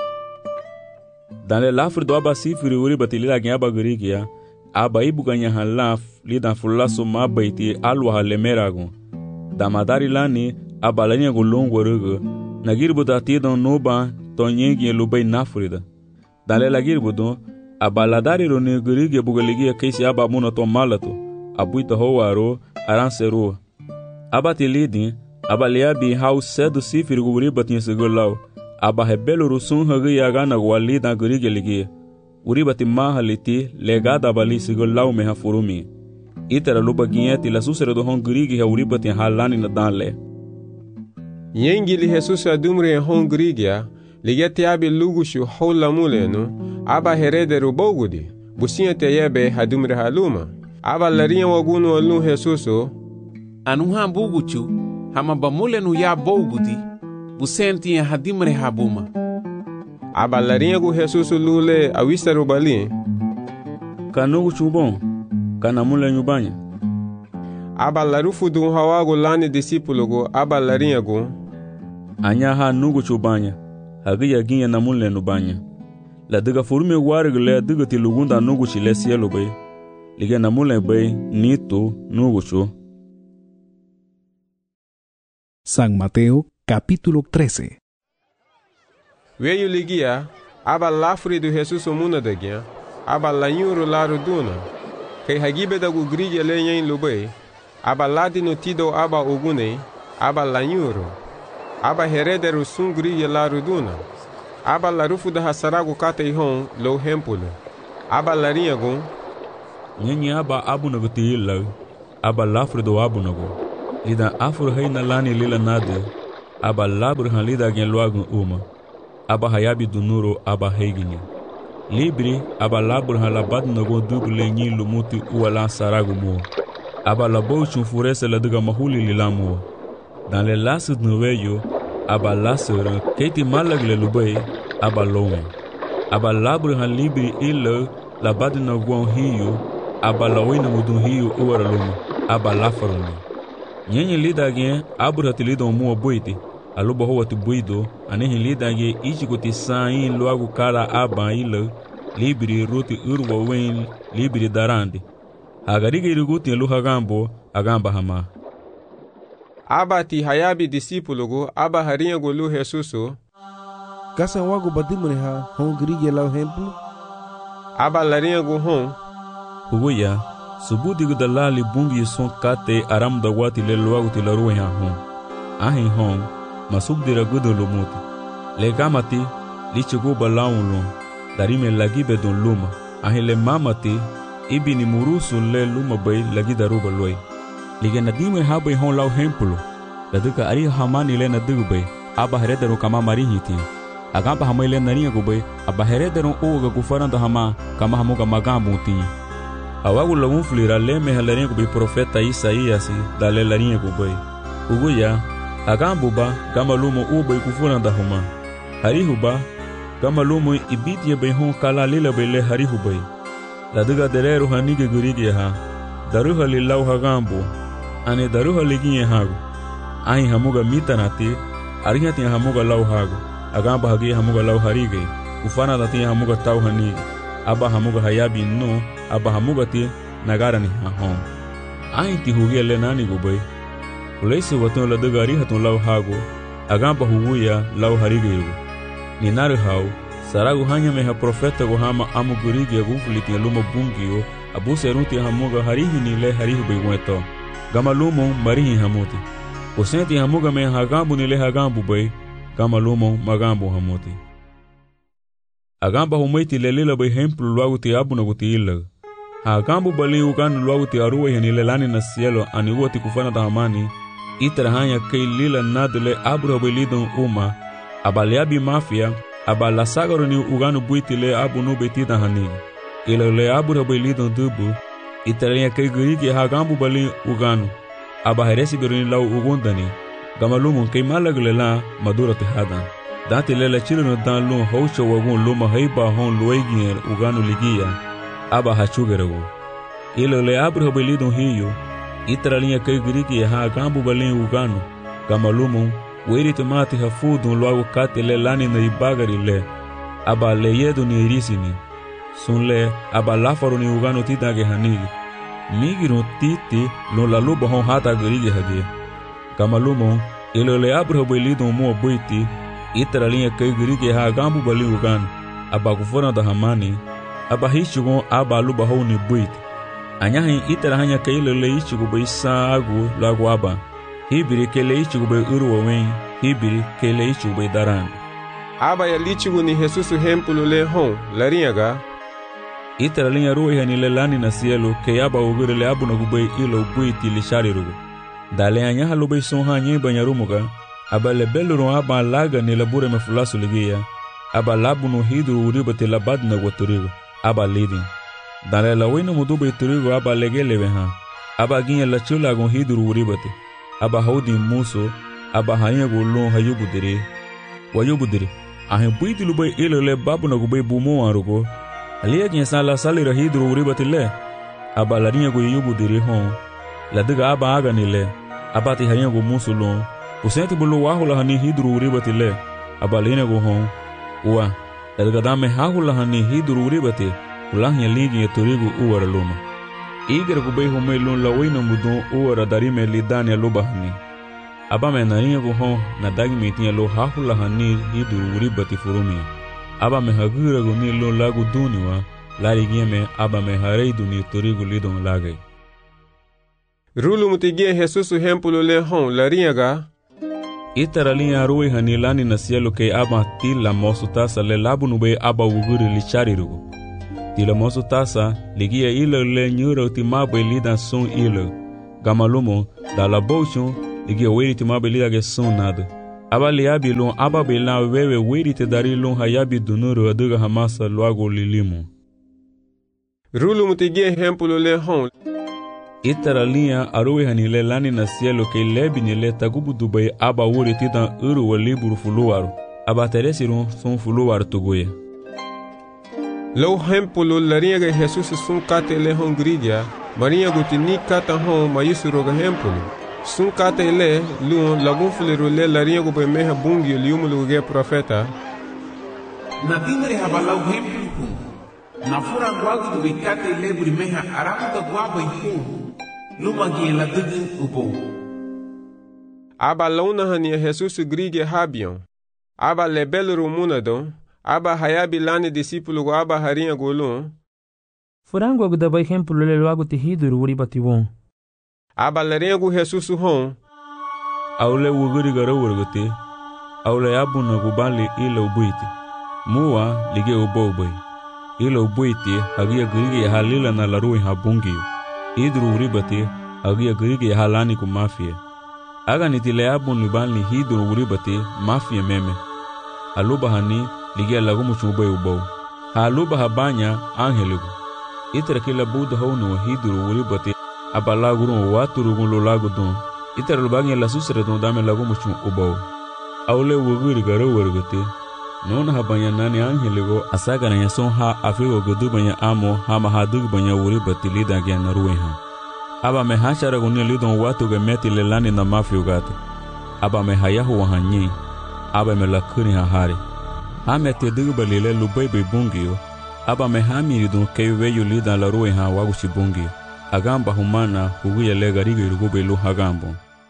Danle lafri do aba sifiri uri bati lida gie aba gurigia. Aba ibu ganya halaf lida fulaso mabaiti alwa halemerago. Damadari lani aba lanya gulongo rugo. Nagirbu da tidon noba tonyengi lubay nafrida. Dale lagirbu do aba ladari roni gurige bugaligia keisi aba muna to malato. Abuita hoaro aransero. Aba tilidi aba liabi hau sedu sifiri guriba tinsegulau. Aba hebelo rusun hagi yagana gwalida gurige ligia. Uribati mahaliti legada bali sigolau meha furumi. Itera luba gieti la susere do hongurigi ha uribati halani na danle. Yengi li Jesus adumre hongurigia ligeti abi lugushu hola mulenu aba herederu bogudi. Businha te yebe hadumre haluma. Aba larinha wagunu alun Jesuso. Anuha buguchu hama bamulenu ya bogudi. Busenti hadimre habuma. Aba larinha gu Jesusu lule awisaru bali. Kanugu chubon, kanamule nyubanya. Aba larufu du hawagu lani disipulu gu aba larinha gu. Anya ha nugu chubanya, hagiya ginya namule nubanya. La diga furume warig le diga tilugunda nugu chile sielu bay. Liga namule bay nito nugu chu. San Mateo capítulo trece. Veio ligia, aba lafri do Jesus muna dagia, aba lanyuru laru duna, kay hagibe da gugrige lenyen lubay, aba ladi no tido aba ugune, aba lanyuru, aba herederu sun grige laru duna, aba larufu da hasaragu kate hon lo hempulo, aba larinha gun, Nyenye aba abu nagu ti ila, aba lafre do abu nagu. Lida afur hay na lani lila nade, aba labur han lida gen luagun uma. Aba hayabi dunuro aba heiginye. Libri aba labur han labad nagu duble nyi lumuti uala saragu mo. Aba labo chunfurese la duga mahuli lila mo. Dans les lasses de nouvelles, aba lasser keti malagle lubay, aba lowen. Aba labur han libri ila labad nagu hiyo, aba lawina mudun hiyo uara lumu, aba lafarone. Nyenye lida gen aburati lida omu boiti, aluba hoa tu buido, anehi lida gen ichikuti sain luagu kara aba ila, libri ruti urwa wen, libri darandi. Agarigi iriguti lu hagambo, agamba hama. Aba ti hayabi disipulugu, aba harinyagu lu Jesusu. Kasan wagu badimune ha, hon grige lau hemplu? Aba larinyagu hon. Huguya, subudigu dalali bungi son kate aram da wati le luagu ti la ruwe ha hon. Ahin hon, masubdira gudu lumuti. Le gamati, li chigu balaun lum, darime lagibe don luma. Ahin le mamati, ibi ni murusu le luma bay lagi daruba loy. Lige na dime habay hon lau hempulu. Laduka ari hamani le na dugu bay, aba herederu kama marihiti. Agamba hamay le naringa gubay, aba herederu uga gufaranda hama, kama hamuga magambu tinha. Awagu lagun flira le me halarinha gubay profeta Isaías da le larinha gubay. Uguya, agambuba, gama lumo ubay gufuranda hama. Harihuba, gama lumo ibitia bay hon kala lila bay le harihubay. Laduga dereru hanige gurigi ha, daruha li lau hagambu, ane daruha liginye hagu. Ahin hamuga mitanati, arihati hamuga lau hagu. Agamba hagi hamuga lau harige, ufana dati hamuga tau hanige. Aba hamuga hayabi no, aba hamuga ti nagara ni hahon. Ahin ti hugia le nani gubay. Uleisi waton laduga arihatun lau hagu, agamba huguya lau harige yugu. Ni naru hau, saragu hanya meha profeta guhama amu gurigi ya gufuliti ya luma bungiyo, abu serunti hamuga harihi ni le harihi bayweto. Gama lumo marihi hamuti. Usenti hamuga meha hagambu ni le hagambu bay, gama lumo magambu hamuti. Agamba humaiti le lila bay hemplu luagu ti abu na guti ilag. Hagambu bali uganu luagu ti aruwa ya ni le lani na sielo ani uwa ti kufana ta hamani, itara hanya kei lila nadule abu bay lidon uma, abaliabi mafia, aba la sagaro ni uganu buiti le abu no betida hanigi. Ila le abu rabai lidon dubu, italenya kei guriki hagambu bali uganu. Aba heresi biruni lau ugundani, gamalumun kei malagle la madura tihadan. Dati le la chilino dan lun haucho wagun luma haiba hon luegin uganu ligia, aba hachugeragu. Ila le abu rabai lidon hiyo, italenya kei guriki hagambu bali uganu, gamalumun weri tomati hafudun luagu kate le lani na ibagari le, aba le yedu ni irisini. Sun le, aba lafaru ni uganu titage hanigi. Migirun titi lun la luba hon hata garigi hage. Kamalumo, ilo le abra belidun mua buiti, itara linha kai garigi ha gambu bali uganu, aba kufona da hamani, aba hishugon aba luba hon ni buiti. Anyahin itara hanya kai le le ishugo bai sa agu lagu aba. Hibiri kele ichigu bai uruwa wen, hibiri kele ichigu bai daran. Aba ya lichigu ni Jesusu hempulu le hon, larinyaga. Itara linya ruwa ya ni le lani na sielo, ke aba ugure le abu na gubai ilo buiti li shari rugu. Dale anyaha lo bai son ha nye banyarumuga, aba le belurun aba laga ni labure me fulasu ligia, aba labu no hidru uribate labad na waturigo, aba lidin. Dale la wena mudu bai turigo aba legele weha, aba ginya la chula gon hidru uribate. Aba haudi muso, aba hanya golon hayubudire. Wayubudire, ahin buiti lubai ilo le babu na gubai bumo arugo. Alia jinsa la sali rahidru uribatile. Aba larinya go yubudire hon. Ladiga aba aga nile. Aba ti hanya go muso lon. Usenti bulu wahula hani hidru uribatile. Aba lina go hon. Uwa, ladiga dame hahula hani hidru uribate. Ulahnya ligi ya turigu uwara luma. Iger gubay humay lun la wayna mudon uwara darime li dania lubahani. Aba me naringa go hon na dagi metinya lo hahula hani hiduru uribati furumia. Aba me hagira go ni lo lagu duniwa, lari gieme aba me harei duni torigu lidon lagay. Rulu mutigie Jesusu hempulu le hon larinyaga. Itara linya ruwe hani lani na sielo ke aba tila mosu tasa le labu nube aba uguri li chari rugu. Tila mosu tasa, ligia ila le nyura utimabe lida son ila. Gamalumo, da la bochon, ligia weri timabe lida ge son nada. Aba liabi lon aba bela wewe weri te dari lon hayabi dunuru aduga hamasa luago lilimo. Rulu mutigie hempulo le hon. Itara linha aroe hanile lani na cielo que lebi nile tagubu dubai aba wuri titan uru wa liburu fuluwaru. Aba teresiron son fuluwaru tugoya. Lo hempulo larinha ga Jesus sun kate le hon gridia, marinha gutini kata hon mayusuro ga hempulo. Sun kate le luon lagun fulero le larinha go meha bungi liumulo ge profeta. Na timre habalau hempulo. Na fura guagu do bikate le brimeha aramu da guaba ihu. Lumagi la dugu ubo. Aba launa hania Jesus grige habion. Aba lebel rumunado. Aba hayabi lani discípulo go aba harinha golon. Furango agu da bai hempulo le loago te hiduru uri batiwon. Aba larinha go Jesus hon. Aule wuguri gara wurgote. Aule abuna go bali ila ubuiti. Mua lige ubo ubai. Ila ubuiti hagia grige halila na larui habungio. Hidru uribati agia grige halani ku mafia. Aga nitile abun libani hidru uribati mafia meme. Aluba hani ligia lagu muchube ubau. Aluba habanya angeligu. Itara kila buda haunu hidru uribati abalaguru watu rugun lagu don. Itara lubagi la susre don dame lagu muchum ubau. Aule wuguri garo wergote. Nona habanya nani angeligo asaga na yason ha afigo gudu banya amo hama hadug banya uribati lida gya naruwe ha. Aba me hachara gunia lidon watu ge meti lelani na mafio gati. Aba me hayahu wahanyi. Aba me lakuri ha hari. Hame te duba lile lubebe bungio. Aba me hamiri don keiweyu lida la ruwe ha wagushi bungio. Agamba humana huguya lega rigo irugube lu hagambo.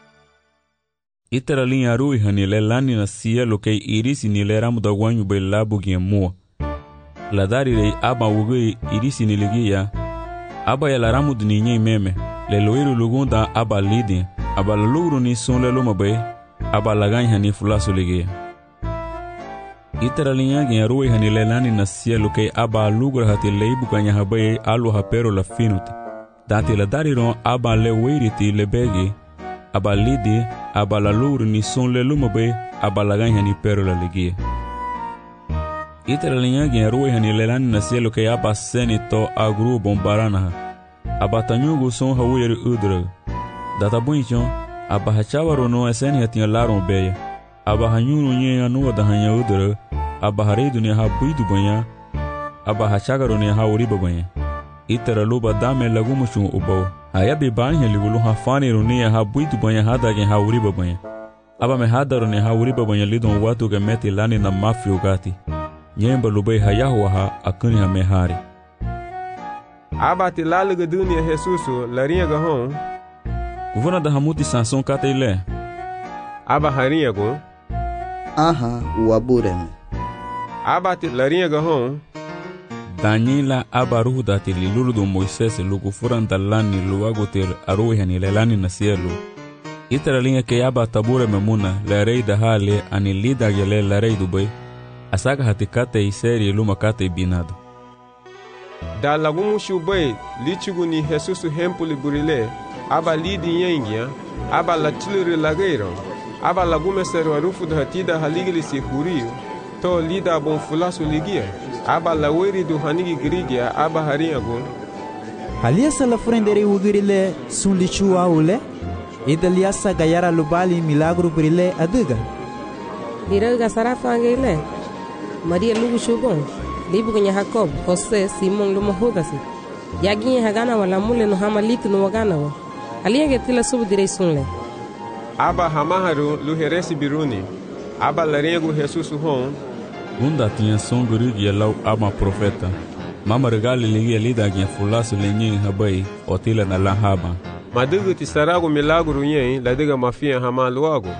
Itara linha ruwe hani lelani na cielo kei irisi ni leramu da wanyu be labu gia mua. Ladari rei aba wugui irisi ni ligia. Aba ya laramu duninye meme. Leloiru lugunda aba lidi. Aba laluru ni son lelo mabe. Aba lagany hani fulasu ligia. Itara linha gia ruwe hani lelani na cielo kei aba lugra hati leibu kanya habaye alu hapero la finuti. Dati ladari ron aba le weiriti lebegi. Aba lidi, aba laluru ni son lelo mabe. Aba lagany hani pero la ligia. Itara linha gia ruwe hani lelani na cielo kei aba seni to agru bombarana. Aba tanyugu son hawiri udra. Data bunchon, aba hachawaro no eseni hatia laron beya. Aba hanyuru nye anuwa da hanya udra. Aba haridu ni ha buidu banya. Aba hachagaro ni ha uriba banya. Itara luba dame lagumushun ubao. Hayabi banya ligulu ha faniru ni ha buidu banya hadagi ha uriba banya. Aba me hadaro ni ha uriba banya lidon watu ge meti lani na mafio gati. Nyemba lubai hayahu ha akuni ha mehari. Aba ti laluga dunia Jesusu larinha ga hon. Kuvuna da hamuti sanson kate ile. Aba harinha go. Aha, uabureme. Aba ti larinha ga hon. Daniela aba ruhu dati lilulu do Moises lugu furan dalani luago ter aruhe hani lelani na cielo. Itara linha ke aba tabure memuna la rei da hale ani lida gele la rei dubai. Asaga hati kate iseri luma kate binado. Da lagumu shubai lichugu ni Jesusu hempuli burile. Aba lidi yengia. Aba la chiluri lageiro. Aba lagume seru arufu da hatida haligili si huriyo. To lida bon fulasu ligia. Aba la weri du hanigi grigia. Aba harinha go. Halia sala furendere wugirile sun lichu aule. Idalia sa gayara lubali milagro burile aduga. Diraga sarafange ile. Maria lugu shubon. Libu kwenye Jacob, Jose, Simon lumo hudasi. Yaginye hagana wala mule no hama litu no wagana wa. Alienge tila subu direi sunle. Aba hamaharu luheresi biruni. Aba larengu Jesusu hon. Gunda tinha som gurigi ya lau ama profeta. Mama regali ligi ya lida gya fulasu lenye habai otila na la haba. Madugu tisarago milagro nyen ladiga mafia hama luago.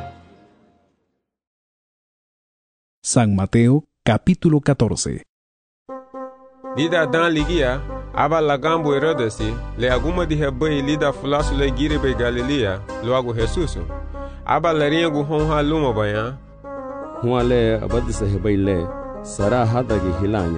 San Mateo, capítulo catorce. Lida dan ligia, aba lagambo Herodesi, le aguma di hebai lida fulasu le giribe Galilea, luago Jesusu. Aba laringu honha luma baya. Huale abadisa hebai le, sara hadagi hilanya,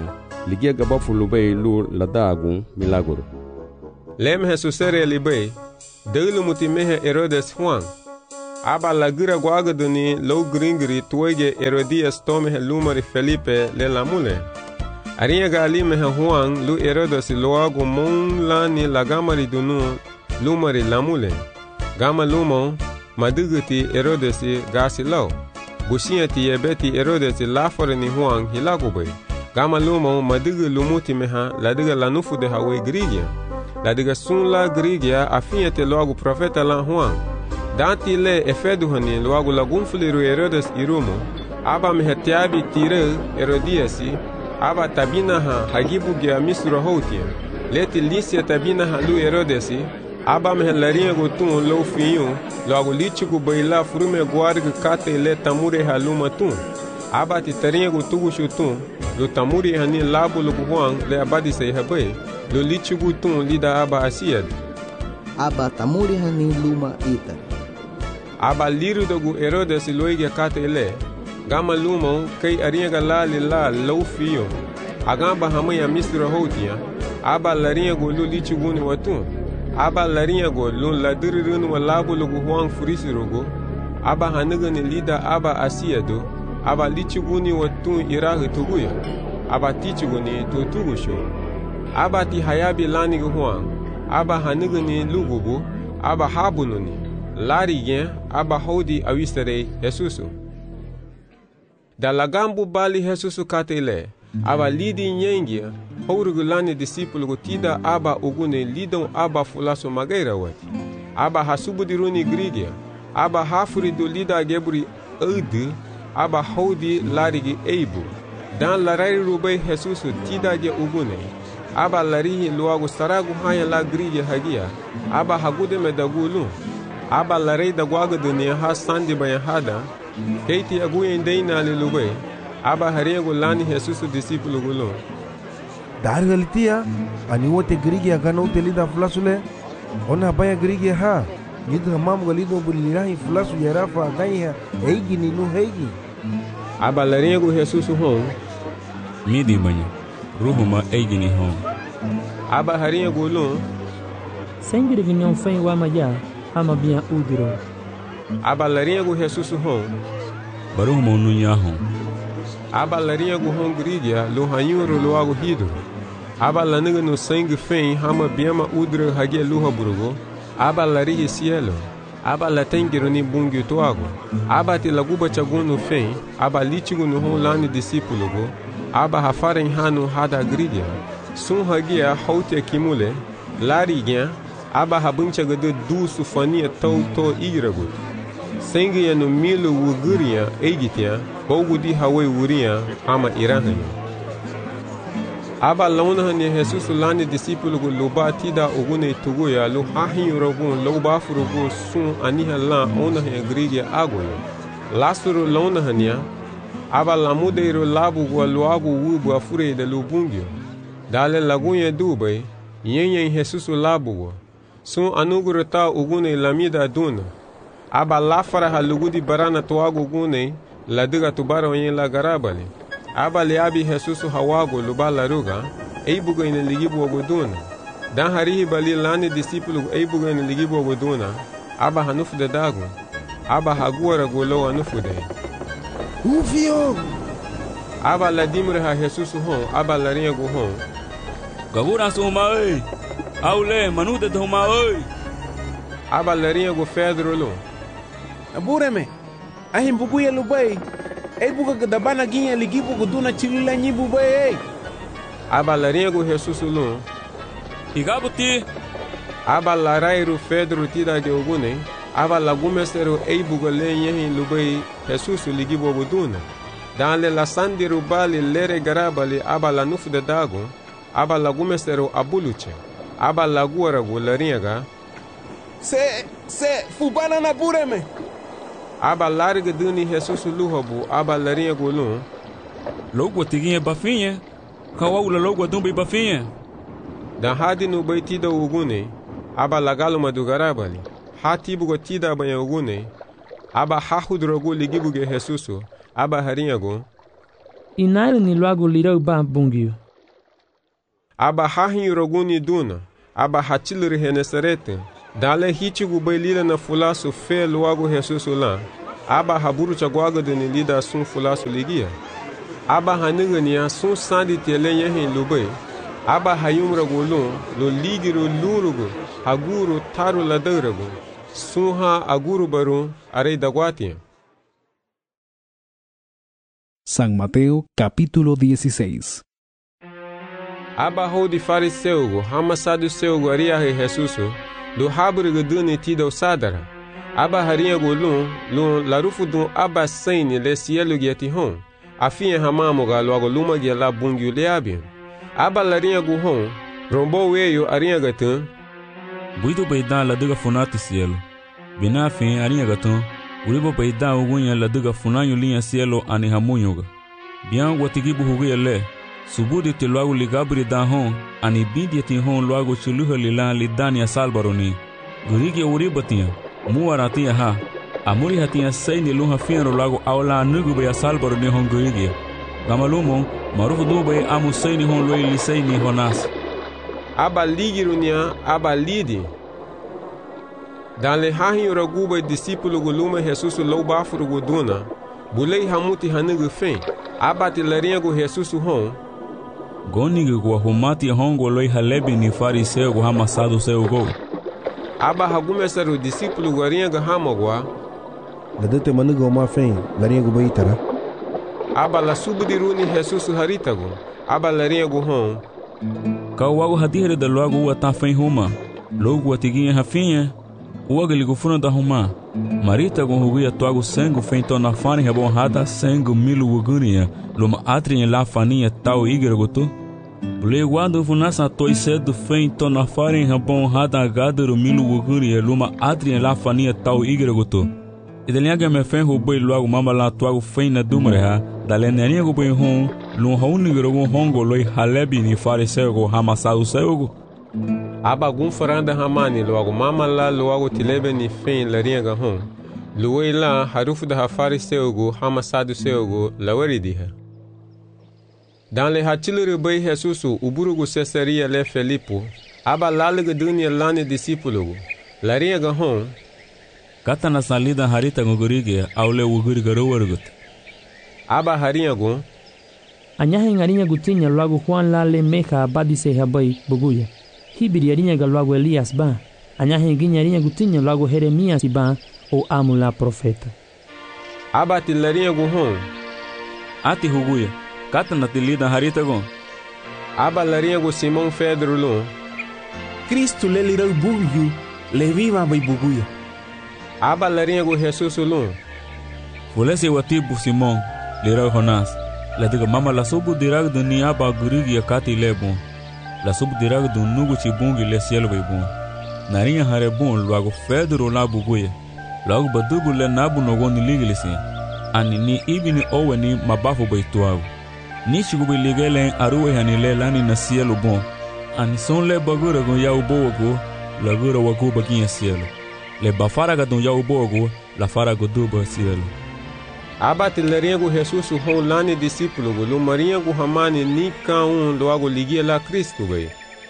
ligia gaba fulubay lu ladagu milagro. Lem Jesusere libay, delu mutimehe Herodes Juan. Aba lagira guagaduni low gringri tuege Herodias tomehe lumari Felipe le lamule. Arinha galimehe Juan lu Herodes loagu mon lani lagamari dunu lumari lamule. Gama lumon maduguti Herodes gasi lau. Bushiati ebeti Herodes lafore ni Juan hilagubay. Gama lumon madugu lumuti meha ladiga lanufu de hawe grigia. Ladiga sun la grigia afinhete logo profeta lan Juan. Danti le efeduhani logo lagun fuliru Herodes irumo. Aba mehetiabi tire Herodiasi. Aba tabina ha hagibugia misura hotia. Leti Lícia tabina ha lu Herodesi. Aba mehelarinha gotun lo finho. Logo litigo baila frume guarga kate le tamure haluma tun. Aba titarinha gotugu chutun. Lo tamuri hani labo lo Juan le abadi sei habai. Lo litigo tun lida aba asiad. Aba tamuri hani luma ita. Aba liru dogu Herodes loige kate le. Gama lumon kei arinha galali la lo fio. Agamba hamaya misra hotia. Aba larinha go lo litigo ni watun. Aba larinha go lo ladirirun wa labo lo Juan furisirogo. Aba haniga ni lida aba asiado. Aba litigo ni watun irahi tuguya. Aba tichigo ni tutugusho. Aba ti hayabi lani Juan. Aba haniga ni lugubu. Aba habuno ni. Larigen aba hodi awistere Jesusu. Da lagambu bali Jesusu katele. Aba lidi nyengia. Hourugu lani discípulo gotida aba ugune lidon aba fulaso magaira wati. Aba hasubu diruni grigia. Aba hafuri do lida geburi udi. Aba hodi larigi eibu. Dan larari rubei Jesusu tida je ugune. Aba larihi luagu saragu haya la grigia hagia. Aba hagude medagulu. Aba larei da guaga dunia ha sandi bayahada. Keiti aguyen deina lilube. Aba hariego lani Jesusu discípulo gulo. Dargalitia, ani wote grigia gana utelida flasule. Ona baya grigia ha. Nidha mamu galido bulirahi flasu yarafa agaiha. Eigi ninu heigi. Aba lariego Jesusu hon. Midi banyak. Ruhuma eigi ni hon. Aba hariego lo. Sengiri vinyon fei wa maja. Ama bia udiro. Aba lariego Jesusu hon. Baruhuma ununya hon. Aba lariego hon grigia lo hanyuro lo ago hidro. Aba laniga no sangue fei hama biama udro hagia luha burugo. Aba larihe cielo. Aba latengiro ni bungi toago. Aba te laguba chaguno fei. Aba litigo no hon lani discípulo go. Aba hafaren hanu hada grigia. Sun hagia haute kimule. Larigia. Aba habuncha gado du sufania tau to iragut. Sengi ya no milo wuguria eigitia. Bogu di hawe wuria ama irahanya. Aba launa hanya Jesus lani discípulo go loba tida ogune tuguya lo hahin rogun loba furugo sun aniha la ona hanya grigia agoyo. Lasuro launa hanya. Aba lamudeiro labu go loago wubu afure de lubungyo. Dale lagunya dubai. Yenyen Jesus labu go. Sun anugurata ugune lamida duna. Aba lafara halugudi barana toago gune ladiga tubara yen la garabali. Aba liabi Jesusu hawago lubala ruga. Eibuga ina ligibu oguduna. Dan harihi bali lani discípulo eibuga ina ligibu oguduna. Aba hanufu de dagu. Aba haguara golo anufu de. Ufio! Aba ladimre ha Jesusu hon. Aba larinha go hon. Gagura suma oi. Aule manuda dhoma oi. Aba larinha go Pedro lo. Abureme. Ahim bubuye lubai. Ei buga gadabana ginha ligibu guduna chilila nyibu bai. Aba larinha go Jesus lo. Igabuti. Aba larairu Pedro tida de ogune. Aba lagumestero ei buga lenye lubai Jesus ligibu guduna. Dan le la sandiru bali lere garabali aba la nufu de dago. Aba lagumestero abuluche. Aba laguara go larinha. Se se fubana na bureme. Aba larga duni Jesus luhabu aba larinha golun. Logo tiguinha bafinha. Kawaula logo dumbi bafinha. Dan hadi no baitida ugune. Aba lagalo madugarabali. Hati bugo tida banya ugune. Aba hahudrogo ligibuge Jesus. Aba harinha go. Inairo ni logo lirau ba bungio. aba hahin roguni duna, aba hatilere henesarete, dale hitigu bailila na fulasu fe luago Jesus lá, aba haburu chaguaga de lida sun fulasu ligia, aba hanigania sun sandi telenye hin lubai, aba hayum ragulun, lo ligiru lurugu, aguru taru ladaragu, sunha aguru baru, arei daguatia. San Mateo capítulo dieciséis. Aba hodi fariseugo, hama saduceugo aria he Jesuso, lo haburigo duni tida sadara. Aba harinha golun, lo larufu dun aba saini le cielo giatihon, afinha hamamoga logo luma gia la bungiu leabian. Aba larinha guhon, rombo weyo arinha gatun. Buido beidan la duga funati cielo. Bina fin arinha gatun. Uribo beidan ugunya la duga funanyo linha cielo ani hamunyoga. Bian watigibu huguya le. Subudi te loago ligabri da hon, ani bindi ti hon loago chuluha lilan lidania salbaroni. Gurigi uribo tia, muara tia ha. Amuri hatia saini luha fiero loago aula nugu ya salbaroni hon gurigi. Gamalumo, marufu dube amu saini hon loi lisaini honas. Aba ligirunia, aba lidi. Dan le hahin raguba discípulo guluma Jesus lo bafuru guduna. Bulei hamuti hanugu fen. Aba te larinha go Jesus hon. Gonigu go humati hongo loi halebi ni fariseu go hamasado seu go. Aba hagumesaru discípulo garinha go hamogwa. Ladete manugo ma fen, larinha go baitara. Aba la subudiruni Jesus haritago. Aba larinha go hon. Kawago hadire da logo wa ta fen huma. Logo atiguinha rafinha. Uaga ligo funa da huma. Marita go huguia toago sangue feito na fane rebonrada sangue milu ugunia. Luma atrinha la faninha tal igra goto. Bule guardo funasa toi cedo feito na fane rebonrada gadero milu ugunia. Luma atrinha la faninha tal igra goto. Idelinha me fen roboi logo mama la toago feina dumreha. Dalenia go bem hon. Lum haunigra go hongo loi halebi ni fariseu go hamassado cego. Aba gun faranda hamani logo mama la logo tilebe ni fen larinha gahon. Luei la harufu da fariseugo hamasado seugo lawaridiha. Dan le hatilere bai Jesusu uburugo Cesaria le Felipo. Aba lalega dunia lane discípulo. Larinha gahon. Kata na salida harita ngurige aule uguriga rowargut. Aba harinha go. Anyahe ngarinha gutinya logo Juan la le meja abadise habai buguya. Hibiri arinha galogo Elias ba. Anyahe ginya arinha gutinya logo Jeremias ba o amo la profeta. Aba te larinha go hon. Ati huguya. Kata na tilida harita go. Aba larinha go Simão Pedro lo. Cristo le lirau bugyu le viva bai buguya. Aba larinha go Jesus lo. Fulese watibu Simão lirau honas. La diga mama la subu dirag dunia aba gurigi akati lebon. La subu dirag du nugu chibungi le cielo bai bon. Narinha harebon logo Pedro la buguya. Logo badugu le nabu nogoni ligilisi. Ani ni ibini owe ni mabafu baituago. Ni chigubi ligele aruwe hanile lani na cielo bon. Ani son le bagura gon ya ubogo. La gura wago baginha cielo. Le bafaraga don ya ubogo. La farago duba cielo. Aba te larinha go Jesus hon lani discípulo go. Lo marinha go hamani ni ka un logo ligia la Cristo bai.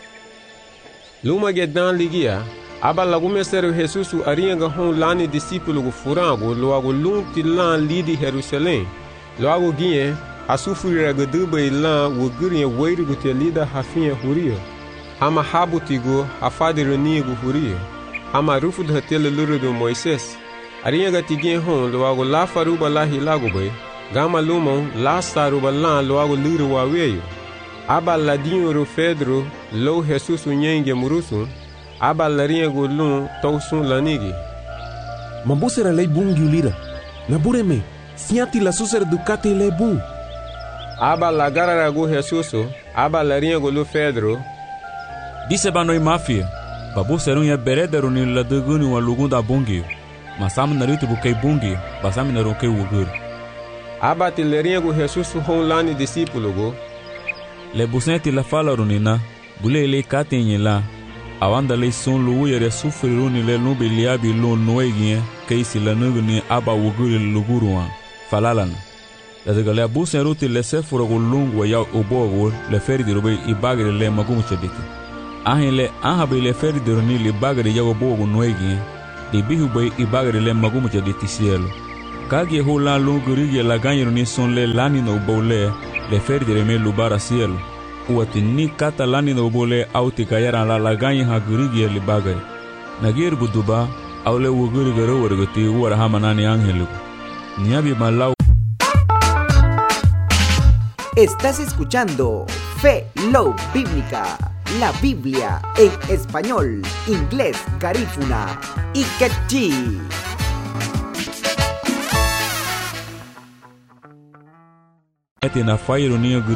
Luma gedan ligia. Aba lagume sero Jesus arinha ga hon lani discípulo go furango logo lunti lan lidi Jerusalém. Logo guinhe asufurira ga duba ilan wo gurinha weiro go te lida hafinha huria. Hama habutigo hafadirani go huria. Hama rufu da tele luru do Moisés. Arinha ga tigin hon logo la faruba la hilago bai. Gama lumon la saruba lan logo luru wa weyo. Aba ladinho ro Pedro lo Jesus nyenge murusun. Aba larinha go lun tausun lanigi. Mambusera lei bungi ulira. Nabureme, siati la susera ducati lei bung. Aba lagara go Jesus, aba larinha go lo Pedro. Disse banoi mafia. Babu serunha berederu ni la duguni wa lugunda bungi. Masam naritu bukai bungi, basam naruke ugur. Aba te larinha go Jesus hon lani discípulo go. Le busenti la fala runina, bule le katenye la. Awanda le son lu yere sufriru ni le nubi liabi lu noeginye keisi la nugu ni aba wuguri luguruan. Falalana. la de le abusen ruti le sefuro gulungu ya ubogu le ferdi rubi ibagri le magumu chediti ahin le ahabi le ferdi runi le bagri ya ubogu noegi di bihu bay ibagri le magumu chediti cielo kagi hula lunguri la ganyi runi son le lani no bole le ferdi reme lubara cielo uati ni kata lani no bole auti kayara la la ganyi ha gurigi le bagri nagir buduba aule wuguri garo wargati wara hamanani angelu niabi malau. Estás escuchando Fe Love Bíblica, la Biblia en español, inglés, garífuna y quechí. Eti na fairu niyo